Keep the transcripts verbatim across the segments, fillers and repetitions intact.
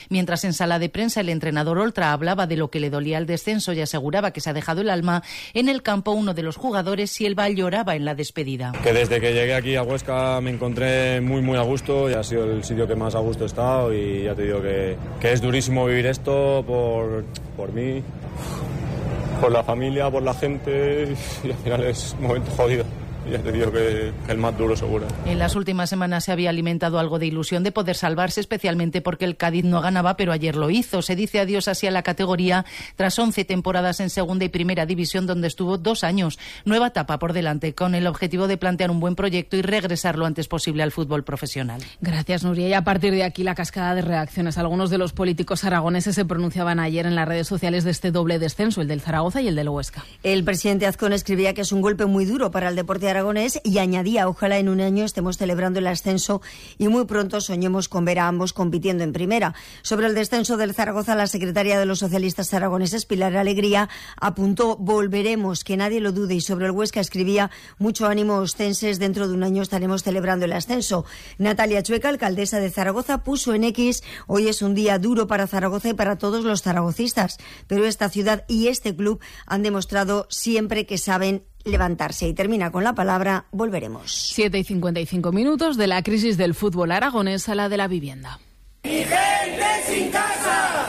Mientras en sala de prensa el entrenador Oltra hablaba de lo que le dolía el descenso y aseguraba que se ha dejado el alma, en el campo uno de los jugadores, Silva, lloraba en la despedida. Que desde que llegué aquí a Huesca me encontré muy muy a gusto y ha sido el sitio que más a gusto he estado, y ya te digo que, que es durísimo vivir esto por, por mí, por la familia, por la gente, y al final es un momento jodido. Ya te digo que, que el más duro seguro. En las últimas semanas se había alimentado algo de ilusión de poder salvarse, especialmente porque el Cádiz no ganaba, pero ayer lo hizo. Se dice adiós así a la categoría tras once temporadas en segunda y primera división, donde estuvo dos años. Nueva etapa por delante, con el objetivo de plantear un buen proyecto y regresar lo antes posible al fútbol profesional. Gracias, Nuria. Y a partir de aquí la cascada de reacciones. Algunos de los políticos aragoneses se pronunciaban ayer en las redes sociales de este doble descenso, el del Zaragoza y el del Huesca. El presidente Azcón escribía que es un golpe muy duro para el deporte aragonés y añadía: ojalá en un año estemos celebrando el ascenso y muy pronto soñemos con ver a ambos compitiendo en primera. Sobre el descenso del Zaragoza, la secretaria de los socialistas aragoneses, Pilar Alegría, apuntó: volveremos, que nadie lo dude. Y sobre el Huesca escribía: mucho ánimo, ostenses, dentro de un año estaremos celebrando el ascenso. Natalia Chueca, alcaldesa de Zaragoza, puso en X: hoy es un día duro para Zaragoza y para todos los zaragocistas, pero esta ciudad y este club han demostrado siempre que saben levantarse. Y termina con la palabra: volveremos. siete y cincuenta y cinco minutos. De la crisis del fútbol aragonés a la de la vivienda. ¡Mi gente sin casa!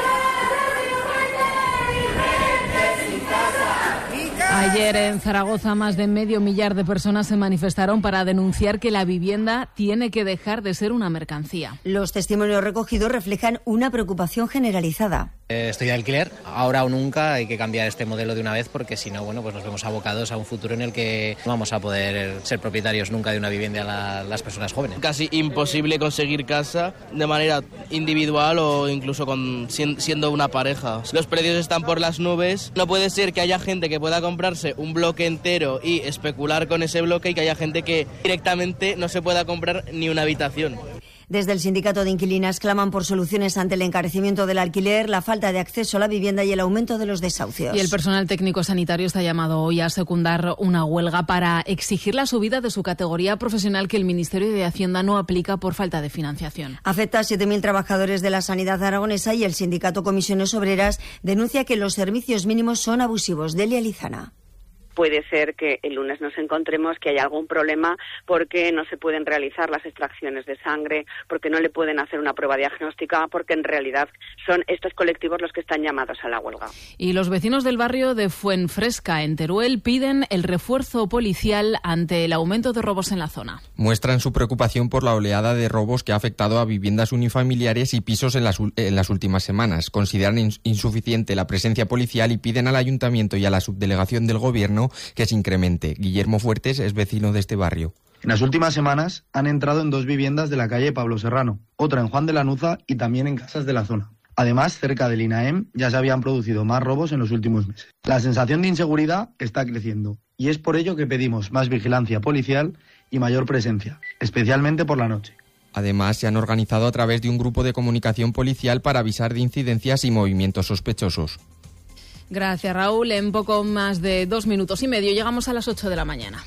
Ayer en Zaragoza más de medio millar de personas se manifestaron para denunciar que la vivienda tiene que dejar de ser una mercancía. Los testimonios recogidos reflejan una preocupación generalizada. Eh, estoy de alquiler, ahora o nunca hay que cambiar este modelo de una vez, porque si no, bueno, pues nos vemos abocados a un futuro en el que no vamos a poder ser propietarios nunca de una vivienda la, las personas jóvenes. Casi imposible conseguir casa de manera individual o incluso con, siendo una pareja. Los precios están por las nubes, no puede ser que haya gente que pueda comprarse un bloque entero y especular con ese bloque y que haya gente que directamente no se pueda comprar ni una habitación. Desde el sindicato de inquilinas claman por soluciones ante el encarecimiento del alquiler, la falta de acceso a la vivienda y el aumento de los desahucios. Y el personal técnico sanitario está llamado hoy a secundar una huelga para exigir la subida de su categoría profesional que el Ministerio de Hacienda no aplica por falta de financiación. Afecta a siete mil trabajadores de la sanidad aragonesa y el sindicato Comisiones Obreras denuncia que los servicios mínimos son abusivos. Delia Lizana. Puede ser que el lunes nos encontremos que hay algún problema porque no se pueden realizar las extracciones de sangre, porque no le pueden hacer una prueba diagnóstica, porque en realidad son estos colectivos los que están llamados a la huelga. Y los vecinos del barrio de Fuenfresca, en Teruel, piden el refuerzo policial ante el aumento de robos en la zona. Muestran su preocupación por la oleada de robos que ha afectado a viviendas unifamiliares y pisos en las, en las últimas semanas. Consideran ins- insuficiente la presencia policial y piden al ayuntamiento y a la subdelegación del gobierno que se incremente. Guillermo Fuertes es vecino de este barrio. En las últimas semanas han entrado en dos viviendas de la calle Pablo Serrano, otra en Juan de Lanuza y también en casas de la zona. Además, cerca del INAEM ya se habían producido más robos en los últimos meses. La sensación de inseguridad está creciendo y es por ello que pedimos más vigilancia policial y mayor presencia, especialmente por la noche. Además, se han organizado a través de un grupo de comunicación policial para avisar de incidencias y movimientos sospechosos. Gracias, Raúl. En poco más de dos minutos y medio llegamos a las ocho de la mañana.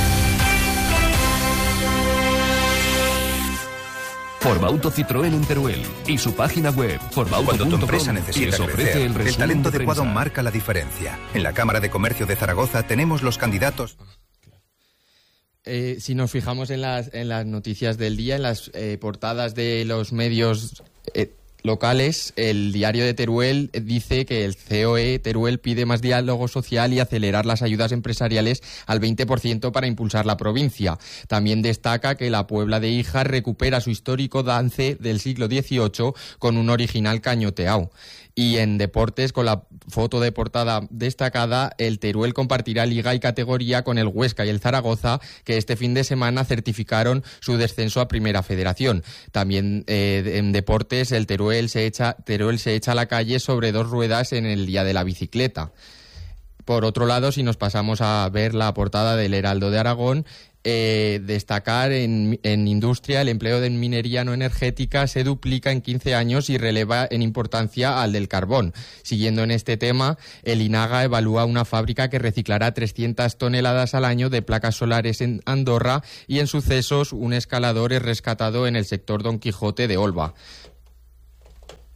Forbauto Citroën en Teruel y su página web forbauto punto com. Cuando tu empresa necesita crecer, el, el talento adecuado marca la diferencia. En la Cámara de Comercio de Zaragoza tenemos los candidatos. Eh, si nos fijamos en las, en las noticias del día, en las eh, portadas de los medios Eh, locales, el diario de Teruel dice que el C O E Teruel pide más diálogo social y acelerar las ayudas empresariales al veinte por ciento para impulsar la provincia. También destaca que la Puebla de Híjar recupera su histórico dance del siglo dieciocho con un original cañoteao. Y en deportes, con la foto de portada destacada, el Teruel compartirá liga y categoría con el Huesca y el Zaragoza, que este fin de semana certificaron su descenso a Primera Federación. También eh, en deportes, el Teruel se echa, Teruel se echa a la calle sobre dos ruedas en el Día de la Bicicleta. Por otro lado, si nos pasamos a ver la portada del Heraldo de Aragón, Eh, destacar en, en industria el empleo de minería no energética se duplica en quince años y releva en importancia al del carbón. Siguiendo en este tema, el INAGA evalúa una fábrica que reciclará trescientas toneladas al año de placas solares en Andorra, y en sucesos un escalador es rescatado en el sector Don Quijote de Olva.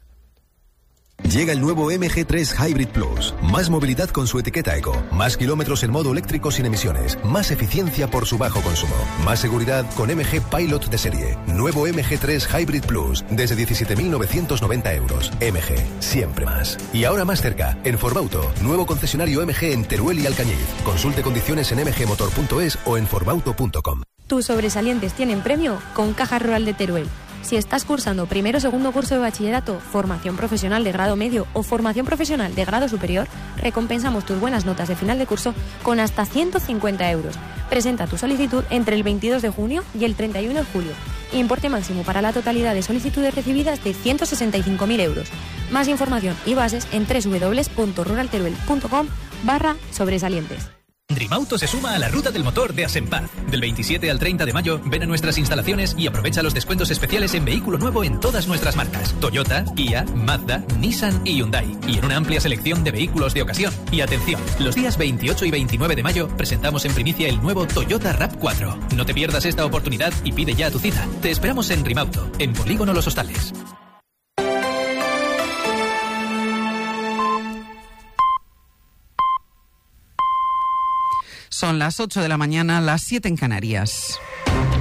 Llega el nuevo M G tres Hybrid Plus. Más movilidad con su etiqueta eco, más kilómetros en modo eléctrico sin emisiones, más eficiencia por su bajo consumo, más seguridad con M G Pilot de serie. Nuevo M G tres Hybrid Plus desde diecisiete mil novecientos noventa euros. M G, siempre más. Y ahora más cerca, en Forbauto, nuevo concesionario M G en Teruel y Alcañiz. Consulte condiciones en m g motor punto es o en forbauto punto com. Tus sobresalientes tienen premio con Caja Rural de Teruel. Si estás cursando primero o segundo curso de bachillerato, formación profesional de grado medio o formación profesional de grado superior, recompensamos tus buenas notas de final de curso con hasta ciento cincuenta euros. Presenta tu solicitud entre el veintidós de junio y el treinta y uno de julio. Importe máximo para la totalidad de solicitudes recibidas de ciento sesenta y cinco mil euros. Más información y bases en doble u doble u doble u punto ruralteruel punto com barra sobresalientes. Dreamauto se suma a la ruta del motor de Asenpaz. Del veintisiete al treinta de mayo, ven a nuestras instalaciones y aprovecha los descuentos especiales en vehículo nuevo en todas nuestras marcas: Toyota, Kia, Mazda, Nissan y Hyundai. Y en una amplia selección de vehículos de ocasión. Y atención, los días veintiocho y veintinueve de mayo presentamos en primicia el nuevo Toyota RAV cuatro. No te pierdas esta oportunidad y pide ya tu cita. Te esperamos en Dreamauto, en Polígono Los Hostales. Son las ocho de la mañana, las siete en Canarias.